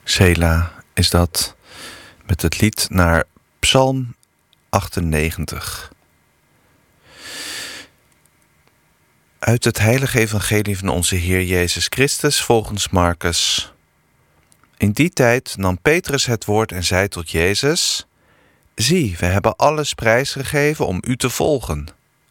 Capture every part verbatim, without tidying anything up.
Sela is dat met het lied naar Psalm achtennegentig. Uit het heilige evangelie van onze Heer Jezus Christus volgens Marcus. In die tijd nam Petrus het woord en zei tot Jezus: Zie, we hebben alles prijsgegeven om u te volgen.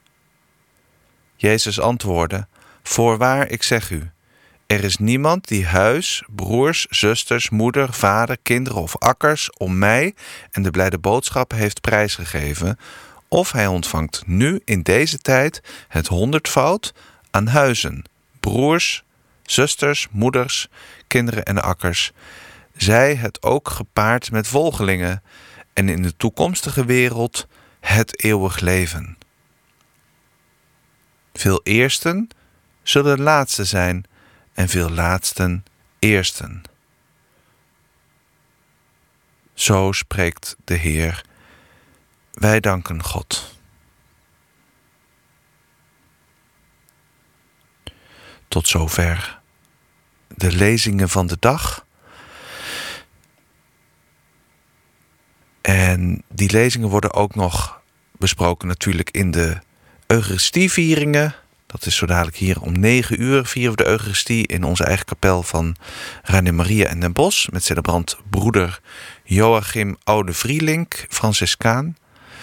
Jezus antwoordde: Voorwaar, ik zeg u, er is niemand die huis, broers, zusters, moeder, vader, kinderen of akkers om mij en de blijde boodschap heeft prijsgegeven, of hij ontvangt nu in deze tijd het honderdvoud aan huizen, broers, zusters, moeders, kinderen en akkers, zij het ook gepaard met volgelingen en in de toekomstige wereld het eeuwig leven. Veel eersten zullen laatsten zijn en veel laatsten eersten. Zo spreekt de Heer. Wij danken God. Tot zover de lezingen van de dag. En die lezingen worden ook nog besproken natuurlijk in de Eucharistievieringen. Dat is zo dadelijk hier om negen uur vieren we de Eucharistie in onze eigen kapel van Reine Maria en Den Bosch met celebrant broeder Joachim Oude Vrielink, Franciscaan.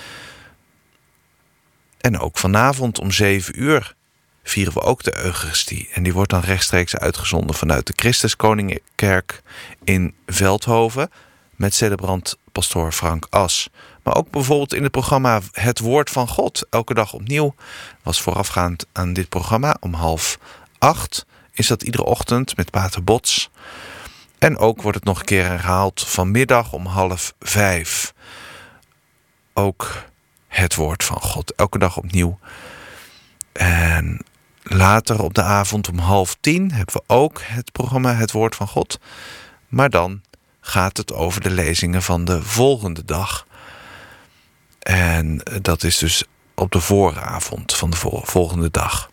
En ook vanavond om zeven uur vieren we ook de Eucharistie. En die wordt dan rechtstreeks uitgezonden vanuit de Christuskoningkerk in Veldhoven met celebrant pastoor Frank As. Maar ook bijvoorbeeld in het programma Het Woord van God. Elke dag opnieuw was voorafgaand aan dit programma. Om half acht is dat iedere ochtend met pater Bots. En ook wordt het nog een keer herhaald vanmiddag om half vijf. Ook Het Woord van God. Elke dag opnieuw. En later op de avond om half tien hebben we ook het programma Het Woord van God. Maar dan gaat het over de lezingen van de volgende dag. En dat is dus op de vooravond van de volgende dag.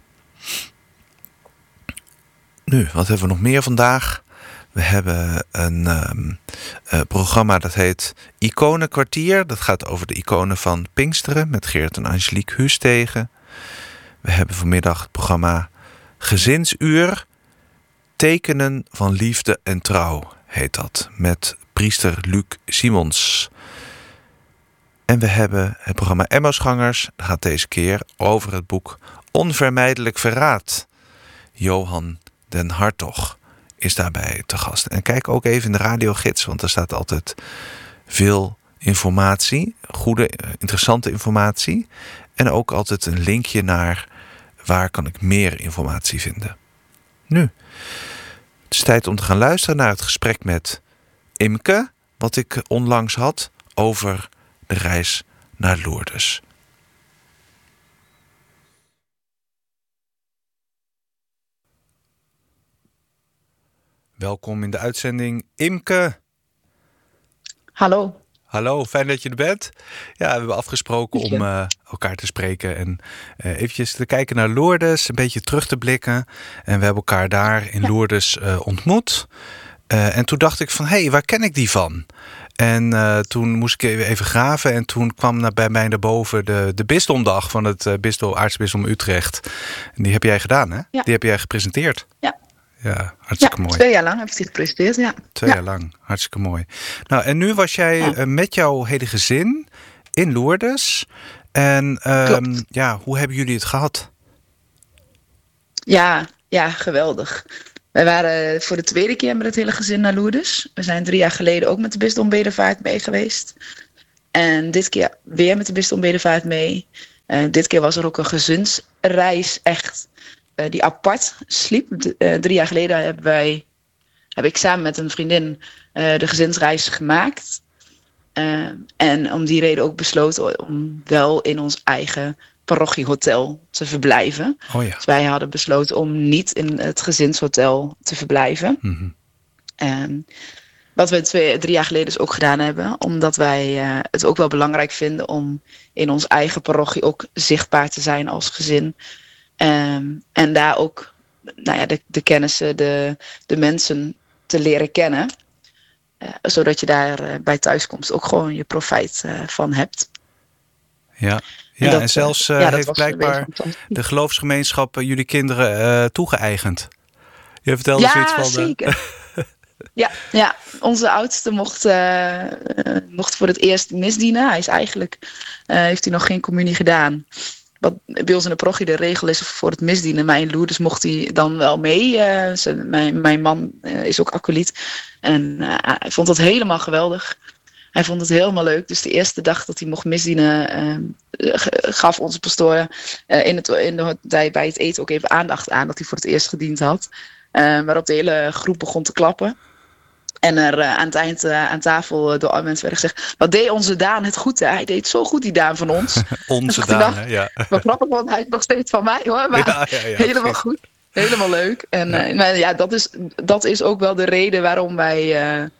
Nu, wat hebben we nog meer vandaag? We hebben een um, uh, programma dat heet Iconenkwartier. Dat gaat over de iconen van Pinksteren met Geert en Angelique Huustegen. We hebben vanmiddag het programma Gezinsuur. Tekenen van liefde en trouw heet dat. Met priester Luc Simons. En we hebben het programma Emmausgangers. Dat gaat deze keer over het boek Onvermijdelijk Verraad. Johan den Hartog is daarbij te gast. En kijk ook even in de radiogids, want er staat altijd veel informatie. Goede, interessante informatie. En ook altijd een linkje naar waar kan ik meer informatie vinden. Nu, het is tijd om te gaan luisteren naar het gesprek met Imke, wat ik onlangs had over de reis naar Lourdes. Welkom in de uitzending, Imke. Hallo. Hallo, fijn dat je er bent. Ja, we hebben afgesproken om uh, elkaar te spreken en uh, eventjes te kijken naar Lourdes, een beetje terug te blikken. En we hebben elkaar daar in ja. Lourdes uh, ontmoet. Uh, en toen dacht ik van, hé, hey, waar ken ik die van? En uh, toen moest ik even graven en toen kwam naar, bij mij naar boven de, de bisdomdag van het uh, bisdom, aartsbisdom Utrecht. En die heb jij gedaan, hè? Ja. Die heb jij gepresenteerd. Ja. Ja, hartstikke ja, mooi. twee jaar lang heb ik die gepresenteerd, ja. Twee ja. jaar lang, hartstikke mooi. Nou, en nu was jij ja. uh, met jouw hele gezin in Lourdes. En um, ja, hoe hebben jullie het gehad? Ja, ja, geweldig. Wij waren voor de tweede keer met het hele gezin naar Lourdes. We zijn drie jaar geleden ook met de bisdom Bedevaart mee geweest. En dit keer weer met de bisdom Bedevaart mee. Uh, dit keer was er ook een gezinsreis echt uh, die apart sliep. De, uh, drie jaar geleden hebben wij, heb ik samen met een vriendin uh, de gezinsreis gemaakt. Uh, en om die reden ook besloten om wel in ons eigen parochiehotel te verblijven. Oh ja. Dus wij hadden besloten om niet in het gezinshotel te verblijven. Mm-hmm. Um, wat we twee, drie jaar geleden dus ook gedaan hebben. Omdat wij uh, het ook wel belangrijk vinden om in ons eigen parochie ook zichtbaar te zijn als gezin. Um, en daar ook nou ja, de, de kennissen, de, de mensen te leren kennen. Uh, zodat je daar uh, bij thuiskomst ook gewoon je profijt uh, van hebt. Ja, ja en, dat, en zelfs uh, ja, heeft blijkbaar de geloofsgemeenschap uh, jullie kinderen uh, toegeëigend. Je vertelde ja, zoiets van... Zeker. ja, ja, onze oudste mocht, uh, uh, mocht voor het eerst misdienen. Hij is eigenlijk, uh, heeft hij nog geen communie gedaan. Wat bij ons in de parochie de regel is voor het misdienen. Maar in Lourdes mocht hij dan wel mee. Uh, ze, mijn, mijn man uh, is ook acolyt. En uh, hij vond dat helemaal geweldig. Hij vond het helemaal leuk. Dus de eerste dag dat hij mocht misdienen, uh, gaf onze pastoor uh, in het, in de, bij het eten ook even aandacht aan dat hij voor het eerst gediend had. Uh, waarop de hele groep begon te klappen. En er uh, aan het eind uh, aan tafel uh, door alle mensen werd gezegd: wat deed onze Daan het goed, hè? Hij deed zo goed, die Daan van ons. onze Daan, dacht, hè? Ja. Wat grappig, want hij is nog steeds van mij, hoor. Maar ja, ja, ja, helemaal goed. Helemaal leuk. En ja, uh, maar ja, dat, is, dat is ook wel de reden waarom wij uh,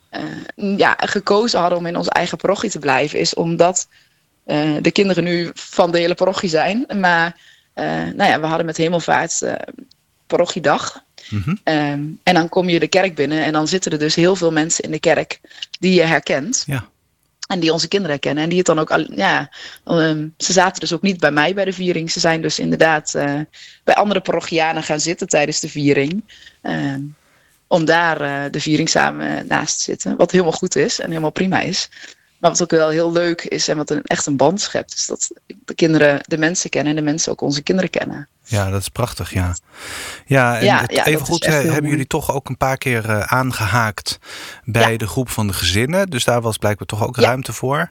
uh, ja, gekozen hadden om in onze eigen parochie te blijven. Is omdat uh, de kinderen nu van de hele parochie zijn. Maar uh, nou ja, we hadden met Hemelvaart uh, parochiedag. Mm-hmm. Um, en dan kom je de kerk binnen en dan zitten er dus heel veel mensen in de kerk die je herkent. Ja. En die onze kinderen herkennen. En die het dan ook, al, ja, um, ze zaten dus ook niet bij mij bij de viering. Ze zijn dus inderdaad uh, bij andere parochianen gaan zitten tijdens de viering. Um, om daar uh, de viering samen naast te zitten. Wat helemaal goed is en helemaal prima is. Maar wat ook wel heel leuk is en wat een, echt een band schept. Is dat de kinderen de mensen kennen en de mensen ook onze kinderen kennen. Ja, dat is prachtig, ja. Ja, en ja, het, ja, even goed hebben mooi. Jullie toch ook een paar keer uh, aangehaakt bij ja. de groep van de gezinnen. Dus daar was blijkbaar toch ook ja. ruimte voor?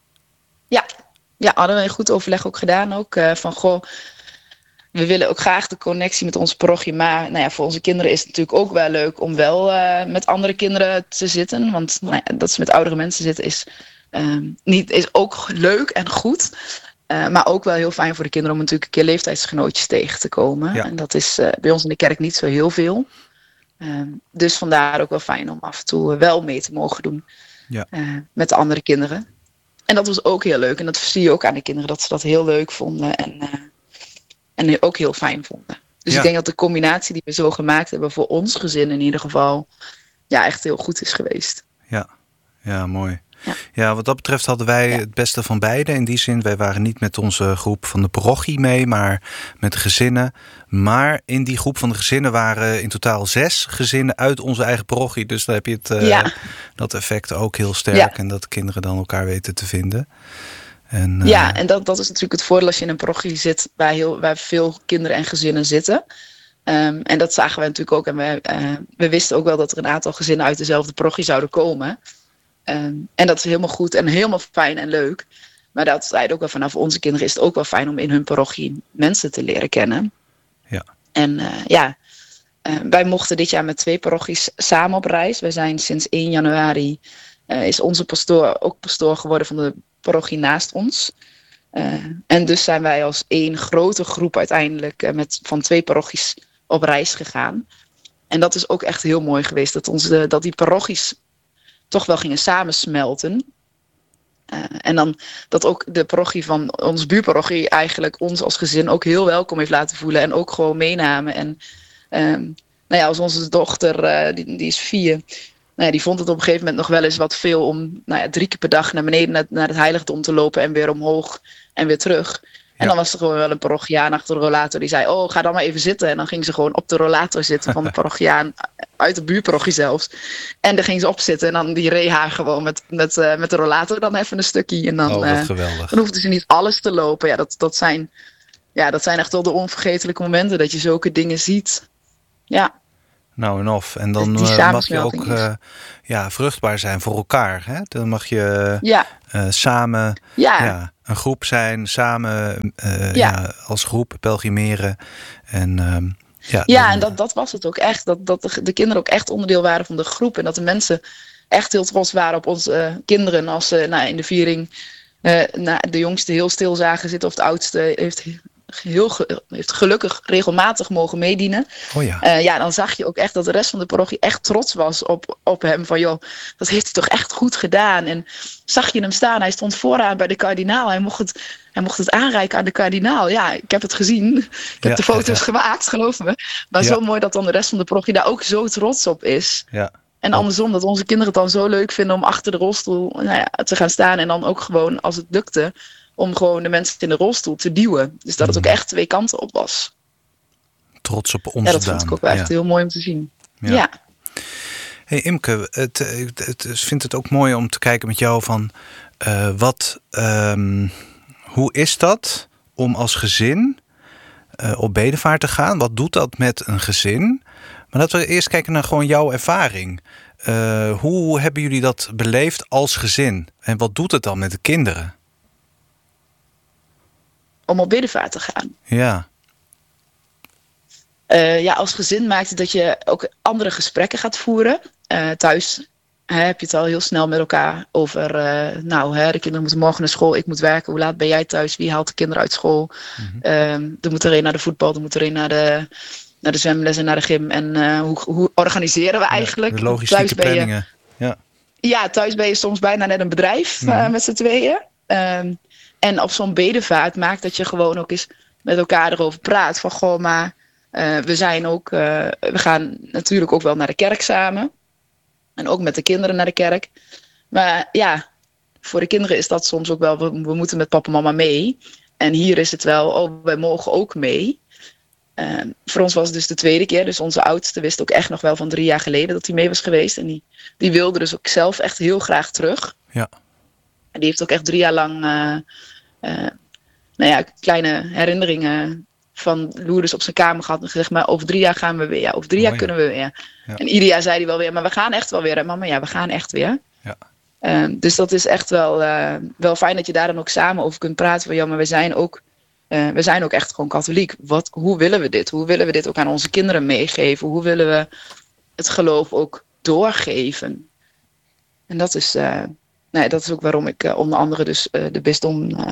Ja. ja, hadden we een goed overleg ook gedaan. Ook uh, van, goh, we willen ook graag de connectie met onze parochie. Maar nou ja, voor onze kinderen is het natuurlijk ook wel leuk om wel uh, met andere kinderen te zitten. Want nou ja, dat ze met oudere mensen zitten is, uh, niet, is ook leuk en goed. Uh, maar ook wel heel fijn voor de kinderen om natuurlijk een keer leeftijdsgenootjes tegen te komen. Ja. En dat is uh, bij ons in de kerk niet zo heel veel. Uh, dus vandaar ook wel fijn om af en toe wel mee te mogen doen ja. uh, met de andere kinderen. En dat was ook heel leuk. En dat zie je ook aan de kinderen dat ze dat heel leuk vonden. En, uh, en ook heel fijn vonden. Dus ja. ik denk dat de combinatie die we zo gemaakt hebben voor ons gezin in ieder geval ja, echt heel goed is geweest. Ja, ja mooi. Ja. ja, wat dat betreft hadden wij ja. het beste van beide. In die zin, wij waren niet met onze groep van de parochie mee, maar met de gezinnen. Maar in die groep van de gezinnen waren in totaal zes gezinnen uit onze eigen parochie. Dus dan heb je het, uh, ja. dat effect ook heel sterk. Ja. En dat kinderen dan elkaar weten te vinden. En, uh, ja, en dat, dat is natuurlijk het voordeel als je in een parochie zit waar, heel, waar veel kinderen en gezinnen zitten. Um, en dat zagen we natuurlijk ook. En we, uh, we wisten ook wel dat er een aantal gezinnen uit dezelfde parochie zouden komen. Um, en dat is helemaal goed en helemaal fijn en leuk. Maar dat zei ook wel vanaf onze kinderen is het ook wel fijn om in hun parochie mensen te leren kennen. Ja. En uh, ja, uh, wij mochten dit jaar met twee parochies samen op reis. We zijn sinds één januari uh, is onze pastoor ook pastoor geworden van de parochie naast ons. Uh, en dus zijn wij als één grote groep uiteindelijk uh, met, van twee parochies op reis gegaan. En dat is ook echt heel mooi geweest dat, onze, dat die parochies toch wel gingen samensmelten. Uh, en dan dat ook de parochie van onze buurparochie eigenlijk ons als gezin ook heel welkom heeft laten voelen. En ook gewoon meenamen. En um, nou ja, als onze dochter, uh, die, die is vier, nou ja, die vond het op een gegeven moment nog wel eens wat veel om nou ja, drie keer per dag naar beneden naar, naar het heiligdom te lopen en weer omhoog en weer terug. En ja. dan was er gewoon wel een parochiaan achter de rollator die zei, oh, ga dan maar even zitten. En dan ging ze gewoon op de rollator zitten van de parochiaan, uit de buurparochie zelfs. En daar ging ze op zitten en dan die reed haar gewoon met, met, uh, met de rollator dan even een stukje. En dan, oh, wat geweldig. Uh, dan hoefde ze niet alles te lopen. Ja, dat, dat, zijn, ja, dat zijn echt wel de onvergetelijke momenten dat je zulke dingen ziet. Ja. Nou en of. En dan uh, mag je ook uh, ja, vruchtbaar zijn voor elkaar. Hè? Dan mag je ja. uh, samen ja. Ja, een groep zijn, samen uh, ja. Ja, als groep pelgrimeren. En, uh, ja, ja dan, en dat, dat was het ook echt. Dat, dat de, de kinderen ook echt onderdeel waren van de groep. En dat de mensen echt heel trots waren op onze uh, kinderen. Als ze nou, in de viering uh, nou, de jongste heel stil zagen zitten of de oudste heeft... Heel ge- heeft gelukkig regelmatig mogen meedienen. Oh ja. Uh, ja, dan zag je ook echt dat de rest van de parochie echt trots was op, op hem. Van joh, dat heeft hij toch echt goed gedaan. En zag je hem staan, hij stond vooraan bij de kardinaal. Hij mocht het, hij mocht het aanreiken aan de kardinaal. Ja, ik heb het gezien. Ik heb ja, de foto's ja. gemaakt, geloof me. Maar ja. zo mooi dat dan de rest van de parochie daar ook zo trots op is. Ja. En andersom, dat onze kinderen het dan zo leuk vinden om achter de rolstoel nou ja, te gaan staan. En dan ook gewoon, als het lukte, om gewoon de mensen in de rolstoel te duwen. Dus dat het ook echt twee kanten op was. Trots op onze Ja, dat Daan. vond ik ook wel echt ja. heel mooi om te zien. Ja. ja. Hey Imke, het, het, het vindt het ook mooi om te kijken met jou van uh, wat, um, hoe is dat om als gezin uh, op bedevaart te gaan? Wat doet dat met een gezin? Maar laten we eerst kijken naar gewoon jouw ervaring. Uh, hoe hebben jullie dat beleefd als gezin? En wat doet het dan met de kinderen? Om op bedevaart te gaan? Ja. Uh, ja, als gezin maakt het dat je ook andere gesprekken gaat voeren. Uh, thuis hè, heb je het al heel snel met elkaar over... Uh, nou, hè, de kinderen moeten morgen naar school, ik moet werken. Hoe laat ben jij thuis? Wie haalt de kinderen uit school? Mm-hmm. Um, er moet er een naar de voetbal, er moet er een naar de... naar de zwemles en naar de gym. En uh, hoe, hoe organiseren we eigenlijk? Ja, de logistieke planningen. Ja. ja, thuis ben je soms bijna net een bedrijf mm-hmm. uh, met z'n tweeën. Um, en op zo'n bedevaart maakt dat je gewoon ook eens met elkaar erover praat. Van goh, maar uh, we zijn ook... Uh, we gaan natuurlijk ook wel naar de kerk samen. En ook met de kinderen naar de kerk. Maar ja, voor de kinderen is dat soms ook wel... We, we moeten met papa en mama mee. En hier is het wel, oh, wij mogen ook mee. Uh, voor ons was het dus de tweede keer. Dus onze oudste wist ook echt nog wel van drie jaar geleden dat hij mee was geweest. En die, die wilde dus ook zelf echt heel graag terug. Ja. En die heeft ook echt drie jaar lang uh, uh, nou ja, kleine herinneringen van Lourdes op zijn kamer gehad. En gezegd, maar over drie jaar gaan we weer. Ja, over drie oh, jaar ja. kunnen we weer. Ja. En ieder jaar zei hij wel weer, maar we gaan echt wel weer. En mama, ja, we gaan echt weer. Ja. Uh, dus dat is echt wel, uh, wel fijn dat je daar dan ook samen over kunt praten. Van ja, maar we zijn ook... Uh, we zijn ook echt gewoon katholiek. Wat, hoe willen we dit? Hoe willen we dit ook aan onze kinderen meegeven? Hoe willen we het geloof ook doorgeven? En dat is, uh, nee, dat is ook waarom ik uh, onder andere dus uh, de bisdom uh,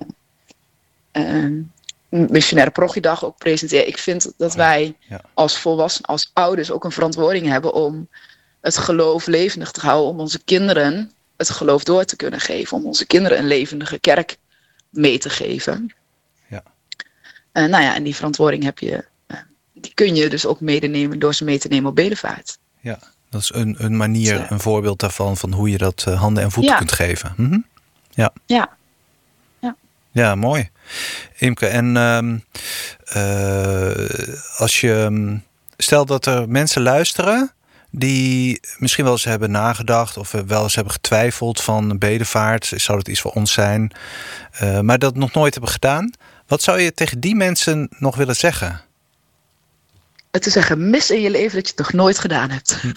uh, missionaire progiedag ook presenteer. Ik vind dat wij ja. als volwassenen, als ouders ook een verantwoording hebben om het geloof levendig te houden. Om onze kinderen het geloof door te kunnen geven. Om onze kinderen een levendige kerk mee te geven. Uh, nou ja, en die verantwoording heb je, uh, die kun je dus ook medenemen door ze mee te nemen op bedevaart. Ja, dat is een, een manier, ja. een voorbeeld daarvan, van hoe je dat uh, handen en voeten ja. kunt geven. Mm-hmm. Ja. Ja. ja. Ja, mooi. Imke, en um, uh, als je, um, stel dat er mensen luisteren die misschien wel eens hebben nagedacht of wel eens hebben getwijfeld van bedevaart, zou dat iets voor ons zijn, uh, maar dat nog nooit hebben gedaan. Wat zou je tegen die mensen nog willen zeggen? Het is een gemis in je leven dat je het nog nooit gedaan hebt. Hm.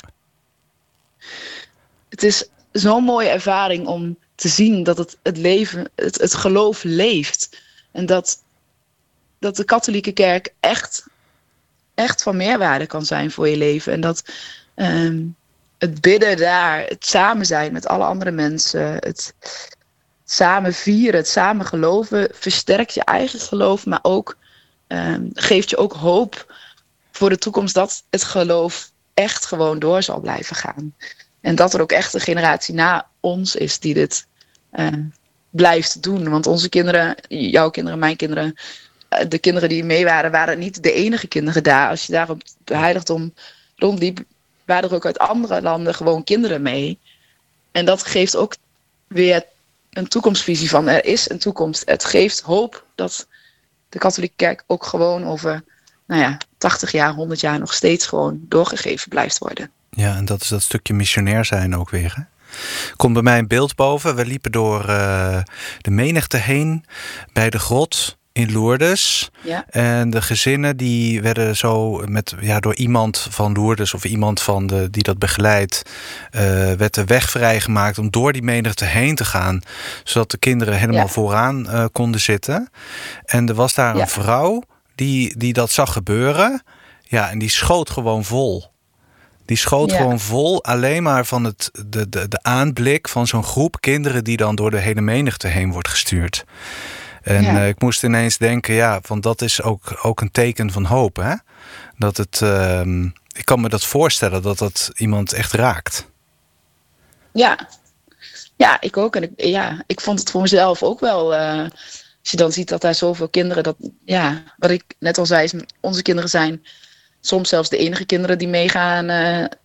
Het is zo'n mooie ervaring om te zien dat het, het leven, het, het geloof leeft. En dat, dat de katholieke kerk echt, echt van meerwaarde kan zijn voor je leven. En dat um, het bidden daar, het samen zijn met alle andere mensen, het... samen vieren, het samen geloven, versterkt je eigen geloof, maar ook um, geeft je ook hoop voor de toekomst dat het geloof echt gewoon door zal blijven gaan. En dat er ook echt een generatie na ons is die dit uh, blijft doen. Want onze kinderen, jouw kinderen, mijn kinderen, uh, de kinderen die mee waren, waren niet de enige kinderen daar. Als je daar op het heiligdom rondliep, waren er ook uit andere landen gewoon kinderen mee. En dat geeft ook weer een toekomstvisie van er is een toekomst. Het geeft hoop dat de katholieke kerk ook gewoon over nou ja, tachtig jaar, honderd jaar nog steeds gewoon doorgegeven blijft worden. Ja, en dat is dat stukje missionair zijn ook weer. Hè? Komt bij mij een beeld boven. We liepen door uh, de menigte heen bij de grot in Lourdes. Ja. En de gezinnen die werden zo met, ja, door iemand van Lourdes of iemand van de, die dat begeleidt, uh, werd de weg vrijgemaakt om door die menigte heen te gaan, zodat de kinderen helemaal ja. vooraan uh, konden zitten. En er was daar ja. een vrouw die, die dat zag gebeuren. Ja, en die schoot gewoon vol. Die schoot ja. gewoon vol alleen maar van het, de, de, de aanblik van zo'n groep kinderen die dan door de hele menigte heen wordt gestuurd. En ja. uh, ik moest ineens denken, ja, want dat is ook, ook een teken van hoop, hè? Dat het, uh, ik kan me dat voorstellen dat dat iemand echt raakt. Ja, ja, ik ook. En ik, ja, ik vond het voor mezelf ook wel. Uh, als je dan ziet dat daar zoveel kinderen, dat, ja, wat ik net al zei, is, onze kinderen zijn soms zelfs de enige kinderen die meegaan uh,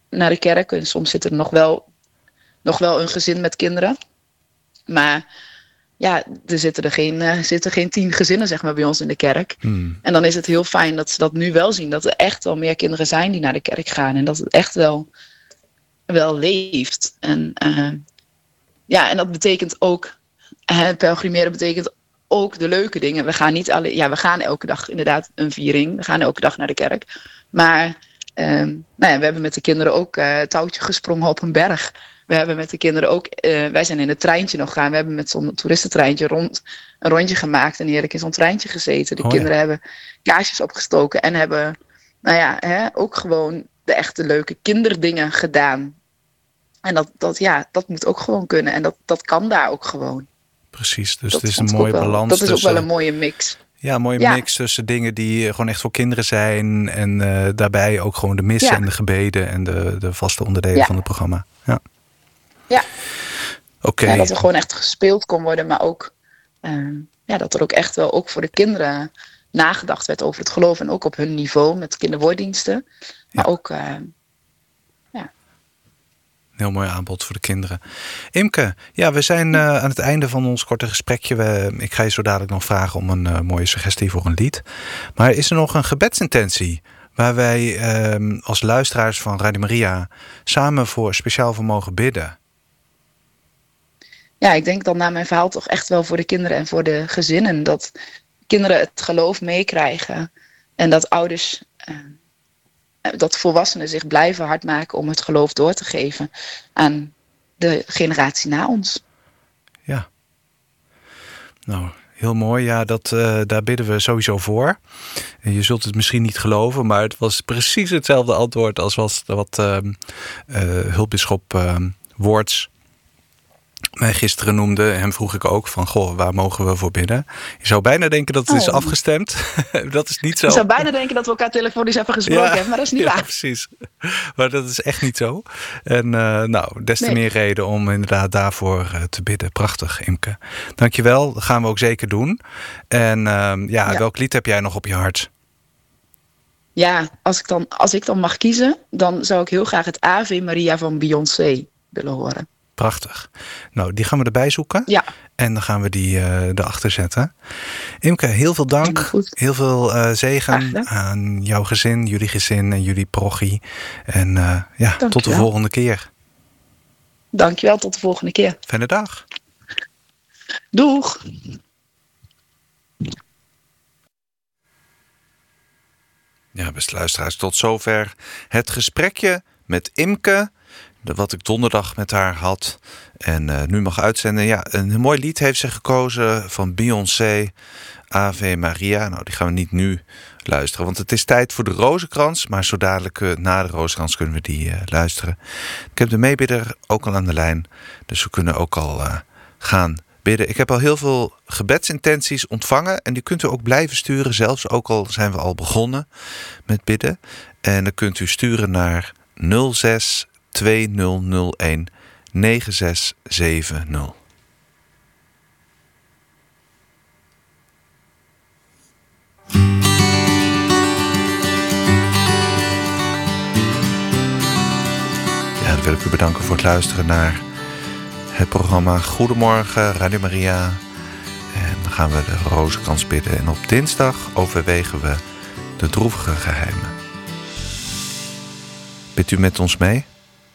naar de kerk. En soms zit er nog wel, nog wel een gezin met kinderen. Maar ja, er zitten er geen, uh, zitten geen tien gezinnen zeg maar, bij ons in de kerk. Hmm. En dan is het heel fijn dat ze dat nu wel zien. Dat er echt wel meer kinderen zijn die naar de kerk gaan. En dat het echt wel, wel leeft. En, uh, ja, en dat betekent ook... Uh, pelgrimeren betekent ook de leuke dingen. We gaan niet alleen... Ja, we gaan elke dag inderdaad een viering. We gaan elke dag naar de kerk. Maar um, nou ja, we hebben met de kinderen ook uh, touwtje gesprongen op een berg. We hebben met de kinderen ook... Uh, wij zijn in het treintje nog gaan. We hebben met zo'n toeristentreintje rond, een rondje gemaakt. En heerlijk in zo'n treintje gezeten. De oh, kinderen ja. hebben kaarsjes opgestoken. En hebben, nou ja, hè, ook gewoon de echte leuke kinderdingen gedaan. En dat, dat, ja, dat moet ook gewoon kunnen. En dat, dat kan daar ook gewoon. Precies, dus dat het is een mooie wel, balans. Dat is tussen, ook wel een mooie mix. Ja, een mooie ja. mix tussen dingen die gewoon echt voor kinderen zijn. En uh, daarbij ook gewoon de missen ja. en de gebeden en de, de vaste onderdelen ja. van het programma. Ja. Ja. Oké. Okay. Ja, dat er gewoon echt gespeeld kon worden. Maar ook uh, ja, dat er ook echt wel ook voor de kinderen nagedacht werd over het geloof. En ook op hun niveau met kinderwoorddiensten. Maar ja. ook... Uh, Een heel mooi aanbod voor de kinderen. Imke, ja, we zijn uh, aan het einde van ons korte gesprekje. We, ik ga je zo dadelijk nog vragen om een uh, mooie suggestie voor een lied. Maar is er nog een gebedsintentie waar wij uh, als luisteraars van Radio Maria samen voor speciaal voor mogen bidden? Ja, ik denk dan na mijn verhaal toch echt wel voor de kinderen en voor de gezinnen. Dat kinderen het geloof meekrijgen. En dat ouders... Uh, dat volwassenen zich blijven hard maken om het geloof door te geven aan de generatie na ons. Ja. Nou, heel mooi. Ja, dat, uh, daar bidden we sowieso voor. En je zult het misschien niet geloven, maar het was precies hetzelfde antwoord als was wat uh, uh, hulpbisschop uh, Woorts mij gisteren noemde. Hem vroeg ik ook van, goh, waar mogen we voor bidden? Je zou bijna denken dat het oh. is afgestemd. Dat is niet zo. Je zou bijna denken dat we elkaar telefonisch hebben gesproken ja, hebben, maar dat is niet ja, waar. Precies. Maar dat is echt niet zo. En uh, nou, des te nee. meer reden om inderdaad daarvoor uh, te bidden. Prachtig, Imke. Dankjewel. Dat gaan we ook zeker doen. En uh, ja, ja, welk lied heb jij nog op je hart? Ja, als ik dan, als ik dan mag kiezen, dan zou ik heel graag het Ave Maria van Beyoncé willen horen. Prachtig. Nou, die gaan we erbij zoeken. Ja. En dan gaan we die uh, erachter zetten. Imke, heel veel dank. Goed. Heel veel uh, zegen aan jouw gezin, jullie gezin en jullie parochie. En uh, ja, dank tot de wel. volgende keer. Dankjewel, tot de volgende keer. Fijne dag. Doeg. Ja, beste luisteraars, tot zover het gesprekje met Imke. Wat ik donderdag met haar had en uh, nu mag uitzenden. Ja, een mooi lied heeft ze gekozen van Beyoncé, Ave Maria. Nou, die gaan we niet nu luisteren, want het is tijd voor de rozenkrans. Maar zo dadelijk uh, na de rozenkrans kunnen we die uh, luisteren. Ik heb de meebidder ook al aan de lijn, dus we kunnen ook al uh, gaan bidden. Ik heb al heel veel gebedsintenties ontvangen en die kunt u ook blijven sturen, zelfs ook al zijn we al begonnen met bidden. En dan kunt u sturen naar nul zes twee nul nul een negen zes zeven nul. Ja, dan wil ik u bedanken voor het luisteren naar het programma Goedemorgen Radio Maria. En dan gaan we de rozenkrans bidden. En op dinsdag overwegen we de droevige geheimen. Bidt u met ons mee?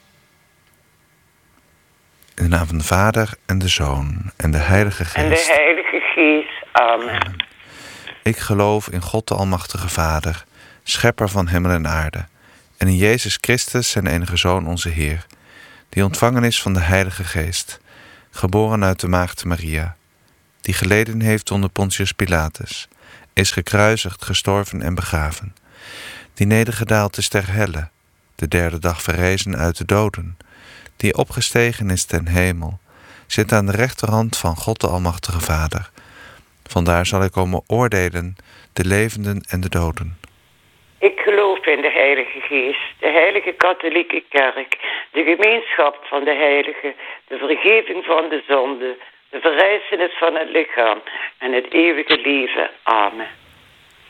In de naam van de Vader en de Zoon en de Heilige Geest. En de Heilige Geest. Amen. Ik geloof in God de Almachtige Vader, schepper van hemel en aarde. En in Jezus Christus, zijn enige Zoon, onze Heer, die ontvangen is van de Heilige Geest, geboren uit de maagd Maria, die geleden heeft onder Pontius Pilatus, is gekruisigd, gestorven en begraven, die nedergedaald is ter helle, de derde dag verrezen uit de doden, die opgestegen is ten hemel, zit aan de rechterhand van God de Almachtige Vader. Vandaar zal hij komen oordelen de levenden en de doden. Ik geloof in de Heilige Geest, de Heilige Katholieke Kerk, de gemeenschap van de heiligen, de vergeving van de zonde, de verrijzenis van het lichaam en het eeuwige leven. Amen.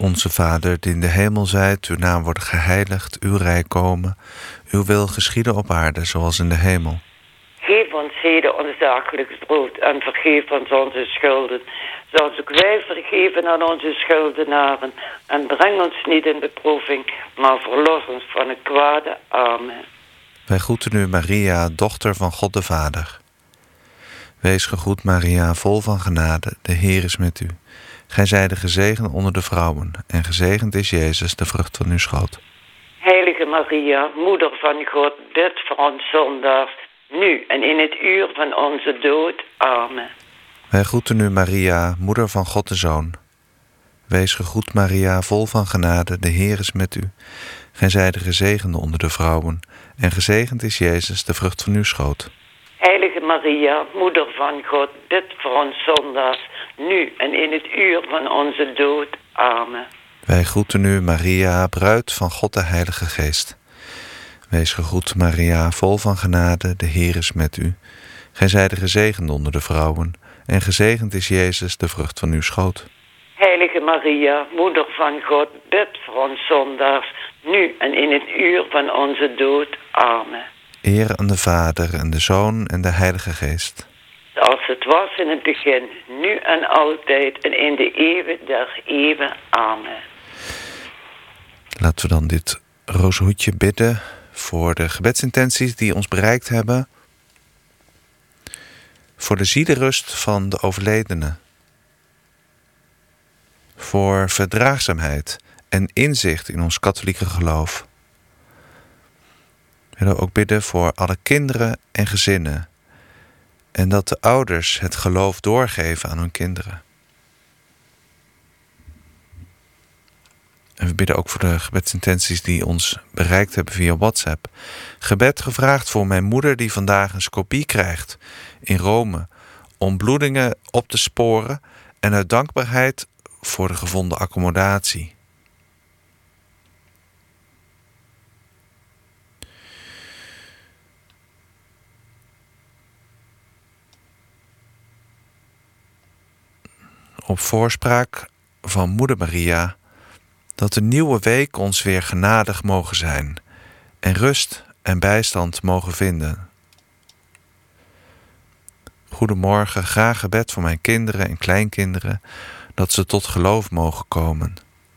Onze Vader, die in de hemel zijt, uw naam wordt geheiligd, uw rijk komen. Uw wil geschieden op aarde, zoals in de hemel. Geef ons heden ons dagelijks brood en vergeef ons onze schulden, zoals ook wij vergeven aan onze schuldenaren. En breng ons niet in beproeving, maar verlos ons van het kwade. Amen. Wij groeten u, Maria, dochter van God de Vader. Wees gegroet, Maria, vol van genade, de Heer is met u. Gij zijde gezegend onder de vrouwen, en gezegend is Jezus, de vrucht van uw schoot. Heilige Maria, moeder van God, bid voor ons zondaars, nu en in het uur van onze dood. Amen. Wij groeten u, Maria, moeder van God de Zoon. Wees gegroet, Maria, vol van genade, de Heer is met u. Gij zijde gezegend onder de vrouwen, en gezegend is Jezus, de vrucht van uw schoot. Heilige Maria, moeder van God, bid voor ons zondaars, nu en in het uur van onze dood. Amen. Wij groeten u, Maria, bruid van God de Heilige Geest. Wees gegroet, Maria, vol van genade, de Heer is met u. Gij zijde gezegend onder de vrouwen, en gezegend is Jezus, de vrucht van uw schoot. Heilige Maria, moeder van God, bid voor ons zondaars, nu en in het uur van onze dood. Amen. Eer aan de Vader en de Zoon en de Heilige Geest. Zoals het was in het begin, nu en altijd en in de eeuwen der eeuwen. Amen. Laten we dan dit rozenhoedje bidden voor de gebedsintenties die ons bereikt hebben. Voor de zielerust van de overledene. Voor verdraagzaamheid en inzicht in ons katholieke geloof. We willen ook bidden voor alle kinderen en gezinnen. En dat de ouders het geloof doorgeven aan hun kinderen. En we bidden ook voor de gebedsintenties die ons bereikt hebben via WhatsApp. Gebed gevraagd voor mijn moeder die vandaag een scopie krijgt in Rome. Om bloedingen op te sporen en uit dankbaarheid voor de gevonden accommodatie. Op voorspraak van Moeder Maria, dat de nieuwe week ons weer genadig mogen zijn en rust en bijstand mogen vinden. Goedemorgen, graag gebed voor mijn kinderen en kleinkinderen, dat ze tot geloof mogen komen.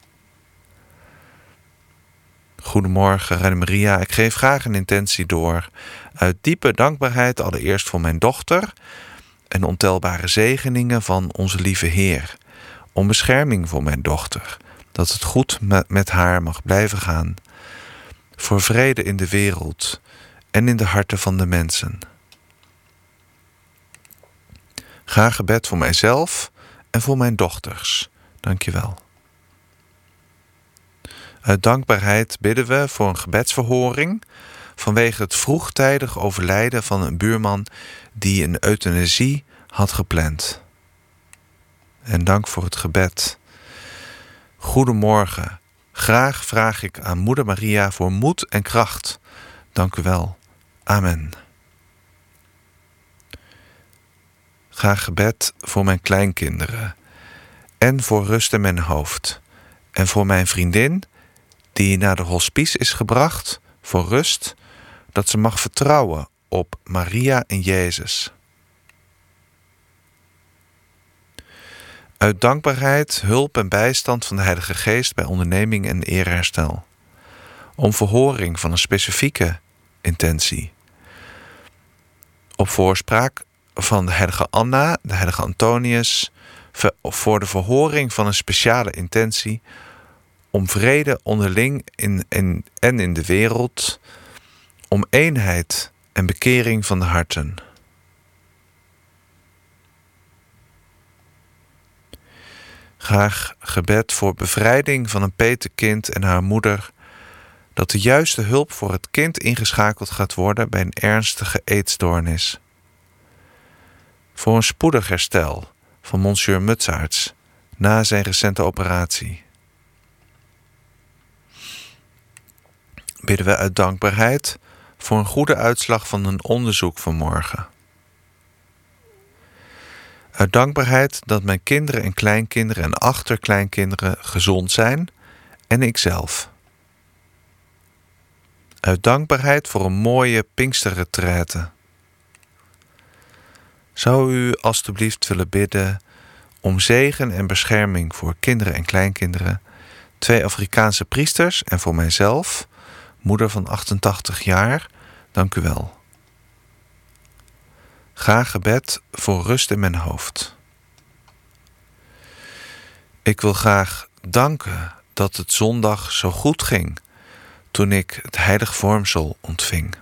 Goedemorgen, Radio Maria, ik geef graag een intentie door, uit diepe dankbaarheid allereerst voor mijn dochter en ontelbare zegeningen van onze lieve Heer, om bescherming voor mijn dochter, dat het goed met haar mag blijven gaan, voor vrede in de wereld en in de harten van de mensen. Graag gebed voor mijzelf en voor mijn dochters. Dank je wel. Uit dankbaarheid bidden we voor een gebedsverhoring vanwege het vroegtijdig overlijden van een buurman die een euthanasie had gepland. En dank voor het gebed. Goedemorgen. Graag vraag ik aan Moeder Maria voor moed en kracht. Dank u wel. Amen. Graag gebed voor mijn kleinkinderen en voor rust in mijn hoofd. En voor mijn vriendin die naar de hospice is gebracht voor rust, dat ze mag vertrouwen op Maria en Jezus. Uit dankbaarheid, hulp en bijstand van de Heilige Geest bij onderneming en eerherstel. Om verhoring van een specifieke intentie. Op voorspraak van de heilige Anna, de heilige Antonius, voor de verhoring van een speciale intentie om vrede onderling in, in, en in de wereld, om eenheid en bekering van de harten. Graag gebed voor bevrijding van een petekind en haar moeder, dat de juiste hulp voor het kind ingeschakeld gaat worden bij een ernstige eetstoornis. Voor een spoedig herstel van monsieur Mutsaerts na zijn recente operatie. Bidden we uit dankbaarheid voor een goede uitslag van een onderzoek van morgen. Uit dankbaarheid dat mijn kinderen en kleinkinderen en achterkleinkinderen gezond zijn en ikzelf. Uit dankbaarheid voor een mooie Pinksterretraite. Zou u alstublieft willen bidden om zegen en bescherming voor kinderen en kleinkinderen, twee Afrikaanse priesters en voor mijzelf, moeder van achtentachtig jaar, dank u wel. Graag gebed voor rust in mijn hoofd. Ik wil graag danken dat het zondag zo goed ging toen ik het heilig vormsel ontving.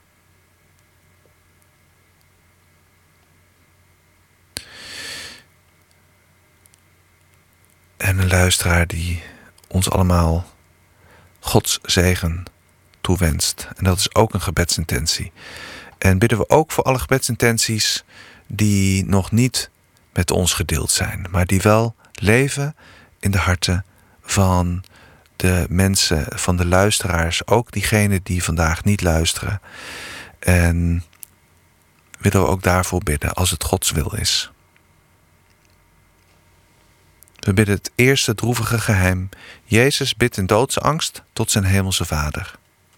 En een luisteraar die ons allemaal Gods zegen toewenst. En dat is ook een gebedsintentie. En bidden we ook voor alle gebedsintenties die nog niet met ons gedeeld zijn, maar die wel leven in de harten van de mensen, van de luisteraars, ook diegenen die vandaag niet luisteren. En willen we ook daarvoor bidden, als het Gods wil is. We bidden het eerste droevige geheim. Jezus bidt in doodsangst tot zijn hemelse Vader.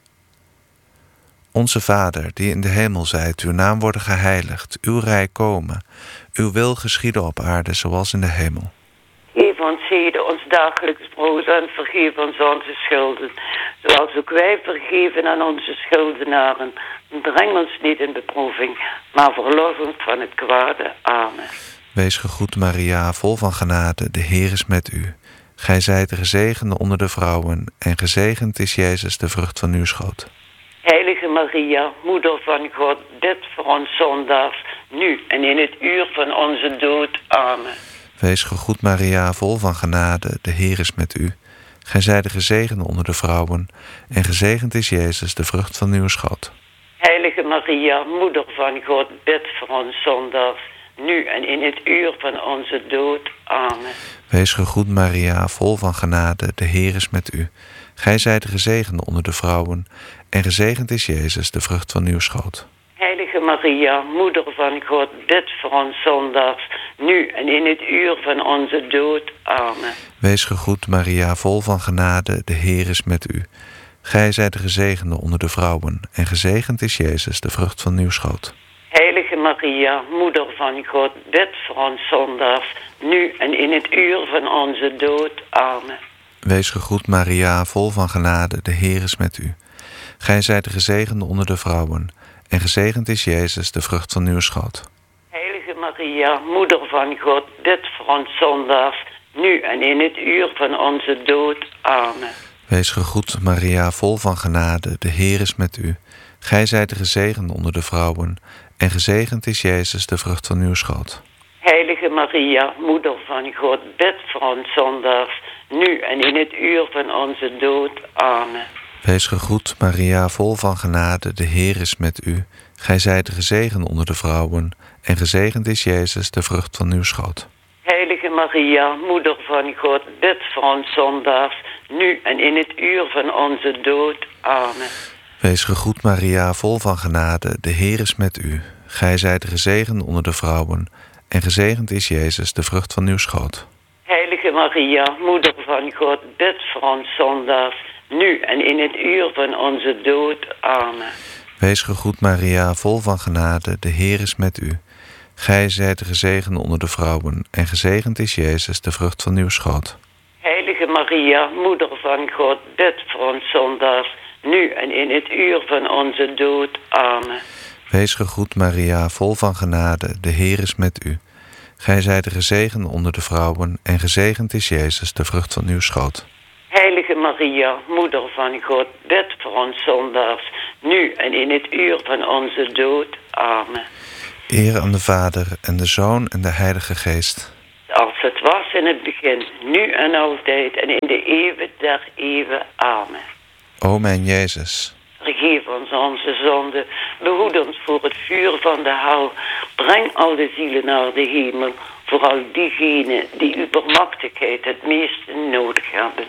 Onze Vader, die in de hemel zijt, uw naam worden geheiligd, uw rijk komen, uw wil geschieden op aarde zoals in de hemel. Geef ons heden ons dagelijks brood en vergeef ons onze schulden, zoals ook wij vergeven aan onze schuldenaren. Breng ons niet in beproeving, maar verlos ons van het kwade. Amen. Wees gegroet Maria, vol van genade, de Heer is met u. Gij zijt de gezegende onder de vrouwen, en gezegend is Jezus, de vrucht van uw schoot. Heilige Maria, moeder van God, bid voor ons zondaars, nu en in het uur van onze dood. Amen. Wees gegroet Maria, vol van genade, de Heer is met u. Gij zijt de gezegende onder de vrouwen, en gezegend is Jezus, de vrucht van uw schoot. Heilige Maria, moeder van God, bid voor ons zondaars, nu en in het uur van onze dood. Amen. Wees gegroet Maria, vol van genade, de Heer is met u. Gij zijt de gezegende onder de vrouwen, en gezegend is Jezus, de vrucht van uw schoot. Heilige Maria, moeder van God, bid voor ons zondaars, nu en in het uur van onze dood. Amen. Wees gegroet Maria, vol van genade, de Heer is met u. Gij zijt de gezegende onder de vrouwen, en gezegend is Jezus, de vrucht van uw schoot. Heilige Maria, moeder van God, bid voor ons zondaars, nu en in het uur van onze dood. Amen. Wees gegroet Maria, vol van genade, de Heer is met u. Gij zijt de gezegende onder de vrouwen, en gezegend is Jezus, de vrucht van uw schoot. Heilige Maria, moeder van God, bid voor ons zondaars, nu en in het uur van onze dood. Amen. Wees gegroet Maria, vol van genade, de Heer is met u. Gij zijt de gezegende onder de vrouwen, en gezegend is Jezus, de vrucht van uw schoot. Heilige Maria, moeder van God, bid voor ons zondaars, nu en in het uur van onze dood. Amen. Wees gegroet Maria, vol van genade, de Heer is met u. Gij zijt de gezegende onder de vrouwen, en gezegend is Jezus, de vrucht van uw schoot. Heilige Maria, moeder van God, bid voor ons zondaars, nu en in het uur van onze dood. Amen. Wees gegroet Maria, vol van genade, de Heer is met u. Gij zijt de gezegende onder de vrouwen, en gezegend is Jezus, de vrucht van uw schoot. Heilige Maria, moeder van God, bid voor ons zondaars, nu en in het uur van onze dood. Amen. Wees gegroet Maria, vol van genade, de Heer is met u. Gij zijt de gezegende onder de vrouwen, en gezegend is Jezus, de vrucht van uw schoot. Heilige Maria, moeder van God, bid voor ons zondaars, nu en in het uur van onze dood. Amen. Wees gegroet Maria, vol van genade, de Heer is met u. Gij zijt de gezegende onder de vrouwen, en gezegend is Jezus, de vrucht van uw schoot. Heilige Maria, moeder van God, bid voor ons zondaars, nu en in het uur van onze dood. Amen. Eer aan de Vader en de Zoon en de Heilige Geest. Als het was in het begin, nu en altijd en in de eeuwen der eeuwen. Amen. O mijn Jezus, vergeef ons onze zonden, behoed ons voor het vuur van de hel, breng al de zielen naar de hemel, vooral diegenen die uw barmhartigheid het meest nodig hebben.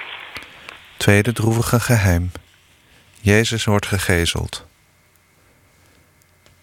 Tweede droevige geheim. Jezus wordt gegezeld.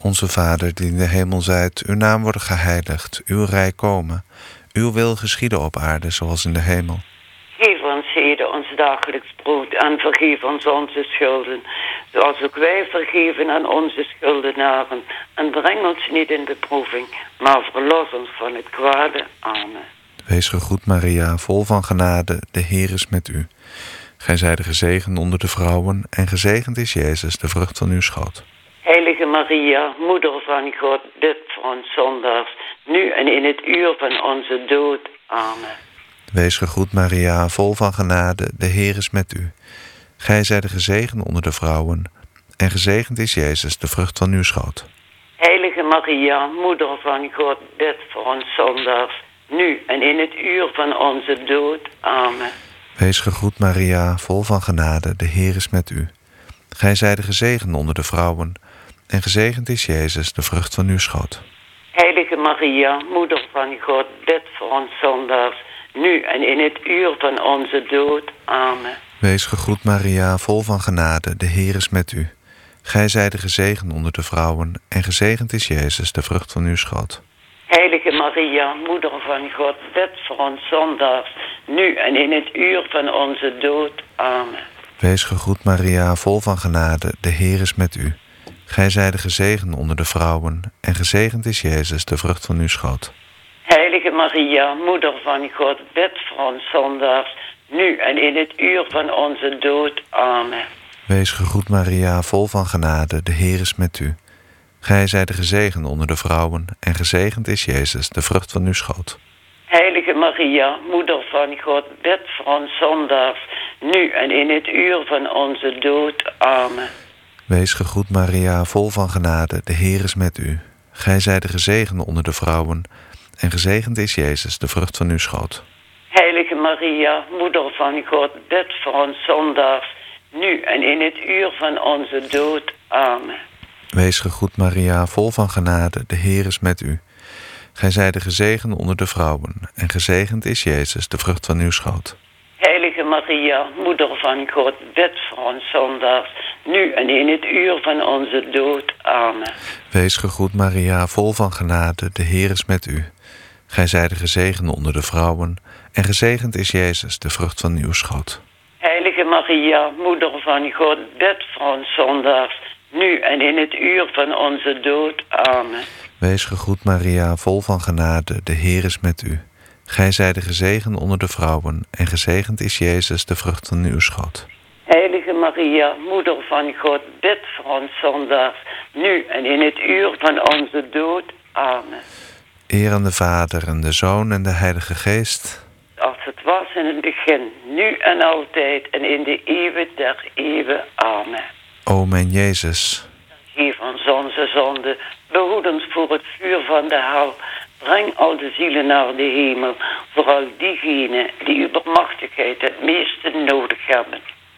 Onze Vader die in de hemel zijt, uw naam worden geheiligd, uw rijk komen. Uw wil geschieden op aarde zoals in de hemel. Geef ons heden ons dagelijks brood en vergeef ons onze schulden, zoals ook wij vergeven aan onze schuldenaren. En breng ons niet in beproeving, maar verlos ons van het kwade. Amen. Wees gegroet Maria, vol van genade, de Heer is met u. Gij zijt gezegend onder de vrouwen en gezegend is Jezus, de vrucht van uw schoot. Heilige Maria, moeder van God, bid voor ons zondaars, nu en in het uur van onze dood. Amen. Wees gegroet Maria, vol van genade, de Heer is met u. Gij zijt gezegend onder de vrouwen en gezegend is Jezus, de vrucht van uw schoot. Heilige Maria, moeder van God, bid voor ons zondaars, nu en in het uur van onze dood. Amen. Wees gegroet Maria, vol van genade, de Heer is met u. Gij zijt gezegend onder de vrouwen en gezegend is Jezus, de vrucht van uw schoot. Heilige Maria, moeder van God, bid voor ons zondaars, nu en in het uur van onze dood. Amen. Wees gegroet Maria, vol van genade, de Heer is met u. Gij zijt gezegend onder de vrouwen en gezegend is Jezus, de vrucht van uw schoot. Heilige Maria, moeder van God, bid voor ons zondaars, nu en in het uur van onze dood. Amen. Wees gegroet Maria, vol van genade, de Heer is met u. Gij zijt gezegend onder de vrouwen en gezegend is Jezus, de vrucht van uw schoot. Heilige Maria, moeder van God, bid voor ons zondaars, nu en in het uur van onze dood. Amen. Wees gegroet Maria, vol van genade, de Heer is met u. Gij zijt gezegend onder de vrouwen en gezegend is Jezus, de vrucht van uw schoot. Heilige Maria, moeder van God, bid voor ons zondaars, nu en in het uur van onze dood. Amen. Wees gegroet Maria, vol van genade, de Heer is met u. Gij zijt gezegend onder de vrouwen en gezegend is Jezus, de vrucht van uw schoot. Heilige Maria, moeder van God, bid voor ons zondaars, nu en in het uur van onze dood. Amen. Wees gegroet Maria, vol van genade, de Heer is met u. Gij zijt gezegend onder de vrouwen en gezegend is Jezus, de vrucht van uw schoot. Heilige Maria, moeder van God, bid voor ons zondaars, nu en in het uur van onze dood. Amen. Wees gegroet Maria, vol van genade, de Heer is met u. Gij zijt gezegend onder de vrouwen en gezegend is Jezus, de vrucht van uw schoot. Heilige Maria, moeder van God, bid voor ons zondaars, nu en in het uur van onze dood. Amen. Wees gegroet Maria, vol van genade, de Heer is met u. Gij zijt gezegend onder de vrouwen en gezegend is Jezus, de vrucht van uw schoot. Heilige Maria, moeder van God, bid voor ons zondaars, nu en in het uur van onze dood. Amen. Eer aan de Vader en de Zoon en de Heilige Geest. Als het was in het begin, nu en altijd en in de eeuwen der eeuwen. Amen. O mijn Jezus, Vergeef ons onze zonde, behoed ons voor het vuur van de hel. Breng al de zielen naar de hemel, vooral diegenen die uw barmhartigheid het meeste nodig hebben.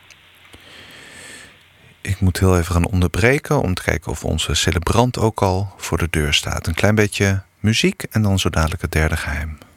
ik moet heel even gaan onderbreken om te kijken of onze celebrant ook al voor de deur staat. Een klein beetje muziek en dan zo dadelijk het derde geheim.